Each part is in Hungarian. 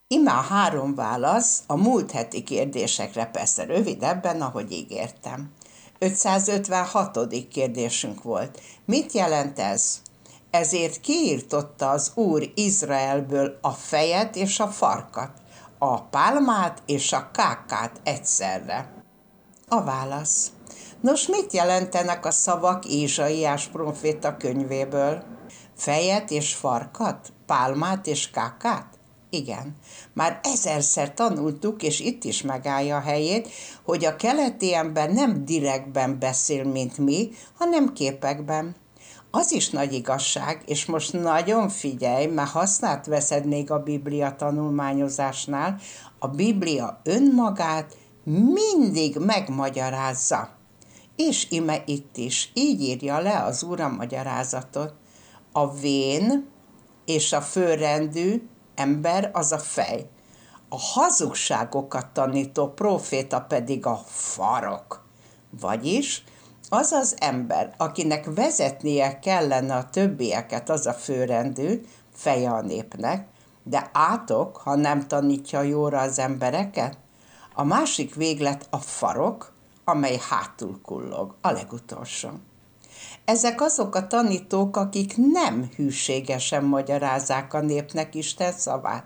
Ime a 3 válasz a múlt heti kérdésekre, persze rövidebben, ahogy ígértem. 556. kérdésünk volt. Mit jelent ez? Ezért kiirtotta az Úr Izraelből a fejet és a farkat, a pálmát és a kákát egyszerre. A válasz. Nos, mit jelentenek a szavak Ézsaiás próféta könyvéből? Fejet és farkat? Pálmát és kákát? Igen, már ezerszer tanultuk, és itt is megállja a helyét, hogy a keleti ember nem direktben beszél, mint mi, hanem képekben. Az is nagy igazság, és most nagyon figyelj, mert hasznát veszed még a Biblia tanulmányozásnál, a Biblia önmagát mindig megmagyarázza. És ime itt is, így írja le az Úr a magyarázatot. A vén és a főrendű ember az a fej. A hazugságokat tanító próféta pedig a farok. Vagyis az az ember, akinek vezetnie kellene a többieket, az a főrendű, feje a népnek, de átok, ha nem tanítja jóra az embereket. A másik véglet a farok, amely hátul kullog, a legutolsó. Ezek azok a tanítók, akik nem hűségesen magyarázzák a népnek Isten szavát.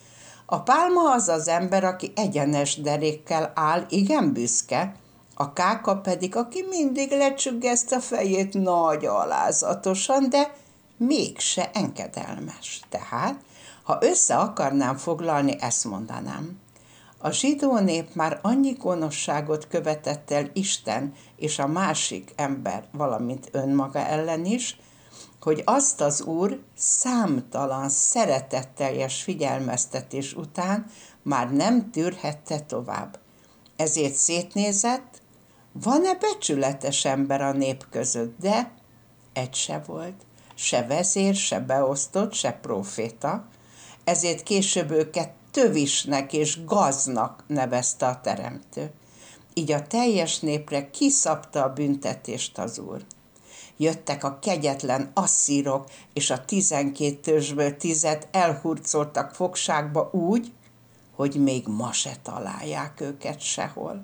A pálma az az ember, aki egyenes derékkel áll, igen büszke, a káka pedig, aki mindig lecsüggeszt a fejét nagy alázatosan, de mégse engedelmes. Tehát, ha össze akarnám foglalni, ezt mondanám. A zsidó nép már annyi gonoszságot követett el Isten és a másik ember, valamint önmaga ellen is, hogy azt az Úr számtalan szeretetteljes figyelmeztetés után már nem tűrhette tovább. Ezért szétnézett, van-e becsületes ember a nép között, de egy se volt, se vezér, se beosztott, se próféta, ezért később őket tövisnek és gaznak nevezte a teremtő. Így a teljes népre kiszabta a büntetést az Úr. Jöttek a kegyetlen asszírok, és a 12 törzsből 10 elhurcoltak fogságba úgy, hogy még ma se találják őket sehol.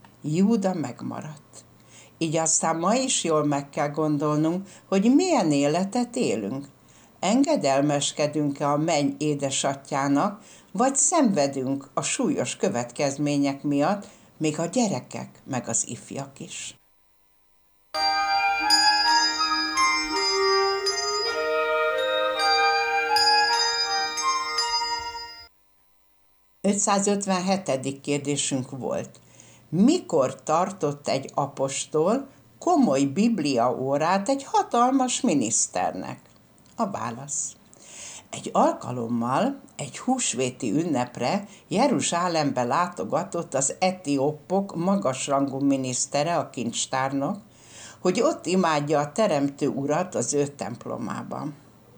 Júda megmaradt. Így aztán ma is jól meg kell gondolnunk, hogy milyen életet élünk. Engedelmeskedünk-e a menny édesatyjának, vagy szenvedünk a súlyos következmények miatt, még a gyerekek, meg az ifjak is. 557. kérdésünk volt. Mikor tartott egy apostol komoly bibliaórát egy hatalmas miniszternek? A válasz. Egy alkalommal egy húsvéti ünnepre Jeruzsálembe látogatott az etiópok magasrangú minisztere, a kincstárnok, hogy ott imádja a teremtő urat az ő templomában.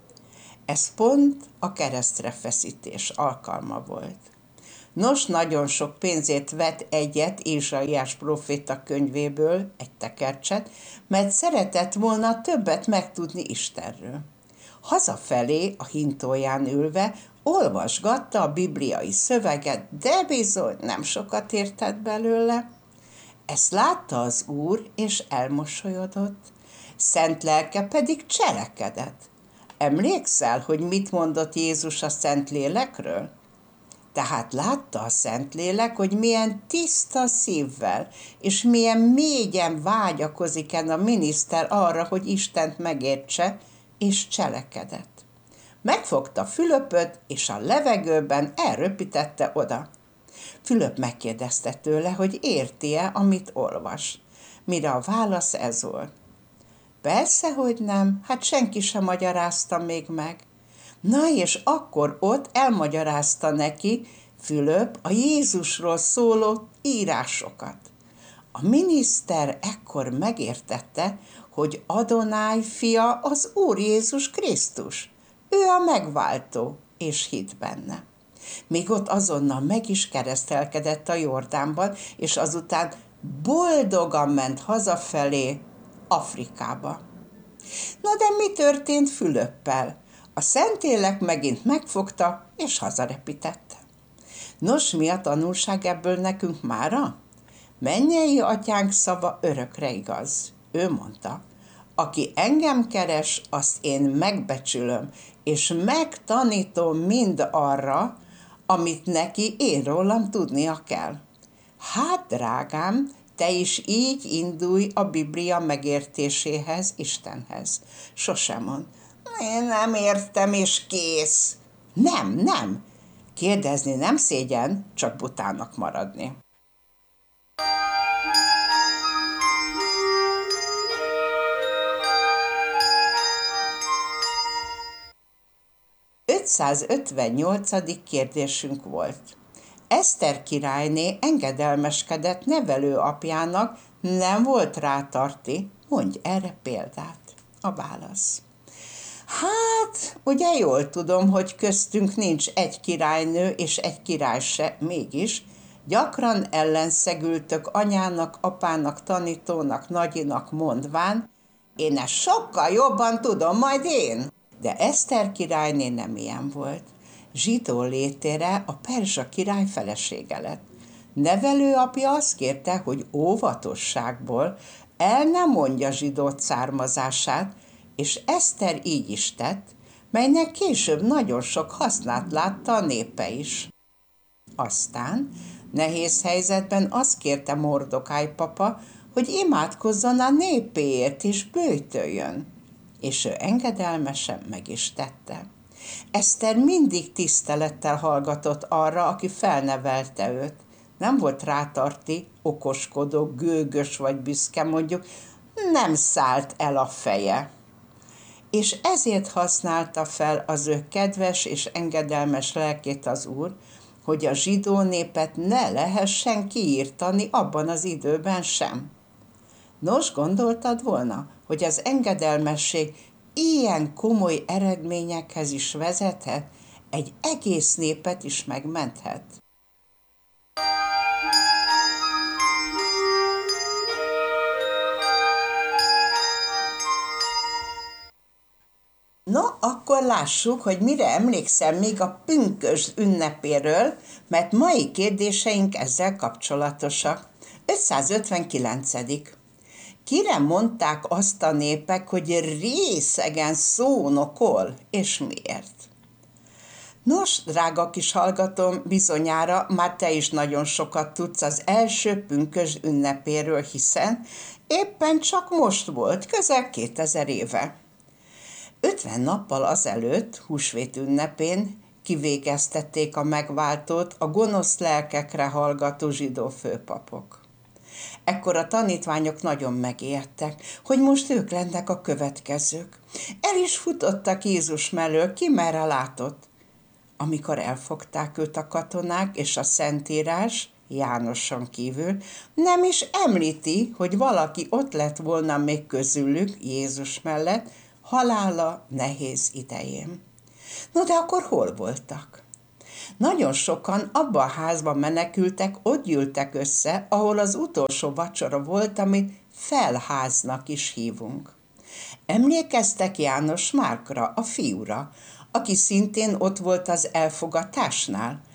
Ez pont a keresztre feszítés alkalma volt. Nos, nagyon sok pénzért vett egyet Ézsaiás próféta könyvéből, egy tekercset, mert szeretett volna többet megtudni Istenről. Hazafelé a hintóján ülve olvasgatta a bibliai szöveget, de bizony nem sokat értett belőle. Ezt látta az Úr, és elmosolyodott, szent lelke pedig cselekedett. Emlékszel, hogy mit mondott Jézus a Szentlélekről? Tehát látta a Szentlélek, hogy milyen tiszta szívvel, és milyen mélyen vágyakozik a miniszter arra, hogy Istent megértse, és cselekedett. Megfogta Fülöpöt, és a levegőben elröpítette oda. Fülöp megkérdezte tőle, hogy érti-e, amit olvas. Mire a válasz ez volt. Persze, hogy nem, hát senki sem magyarázta még meg. Na és akkor ott elmagyarázta neki Fülöp a Jézusról szóló írásokat. A miniszter ekkor megértette, hogy Adonáj fia az Úr Jézus Krisztus. Ő a megváltó, és hitt benne. Még ott azonnal meg is keresztelkedett a Jordánban, és azután boldogan ment hazafelé Afrikába. Na de mi történt Fülöppel? A Szentlélek megint megfogta, és hazarepítette. Nos, mi a tanulság ebből nekünk mára? Mennyei atyánk szava örökre igaz. Ő mondta, aki engem keres, azt én megbecsülöm, és megtanítom mind arra, amit neki én rólam tudnia kell. Hát, drágám, te is így indulj a Biblia megértéséhez, Istenhez. Sosem mond, én nem értem, és kész. Nem. Kérdezni nem szégyen, csak butának maradni. 558. kérdésünk volt. Eszter királyné engedelmeskedett nevelőapjának, nem volt rátarti, mondj erre példát. A válasz. Hát, ugye jól tudom, hogy köztünk nincs egy királynő és egy király se, mégis gyakran ellenszegültök anyának, apának, tanítónak, nagyinak mondván, én ezt sokkal jobban tudom, majd én. De Eszter királyné nem ilyen volt. Zsidó létére a perzsa király felesége lett. Nevelőapja azt kérte, hogy óvatosságból el nem mondja zsidó származását, és Eszter így is tett, melynek később nagyon sok hasznát látta a népe is. Aztán nehéz helyzetben azt kérte Mordokáj papa, hogy imádkozzon a népéért és böjtöljön, és ő engedelmesen meg is tette. Eszter mindig tisztelettel hallgatott arra, aki felnevelte őt. Nem volt rátarti, okoskodó, gőgös vagy büszke, mondjuk, nem szállt el a feje. És ezért használta fel az ő kedves és engedelmes lelkét az Úr, hogy a zsidó népet ne lehessen kiírtani abban az időben sem. Nos, gondoltad volna, hogy az engedelmesség ilyen komoly eredményekhez is vezethet, egy egész népet is megmenthet? No, akkor lássuk, hogy mire emlékszem még a pünkösd ünnepéről, mert mai kérdéseink ezzel kapcsolatosak. 559. Kire mondták azt a népek, hogy részegen szónokol, és miért? Nos, drága kis hallgatom, bizonyára már te is nagyon sokat tudsz az első pünkösd ünnepéről, hiszen éppen csak most volt, közel 2000 éve. 50 nappal azelőtt, húsvét ünnepén kivégeztették a megváltót a gonosz lelkekre hallgató zsidó főpapok. Ekkor a tanítványok nagyon megijedtek, hogy most ők lennek a következők. El is futottak Jézus mellől, ki merre látott. Amikor elfogták őt a katonák, és a Szentírás, Jánoson kívül, nem is említi, hogy valaki ott lett volna még közülük, Jézus mellett, halála nehéz idején. No, de akkor hol voltak? Nagyon sokan abba a házba menekültek, ott gyűltek össze, ahol az utolsó vacsora volt, amit felháznak is hívunk. Emlékeztek János Márkra, a fiúra, aki szintén ott volt az elfogatásnál,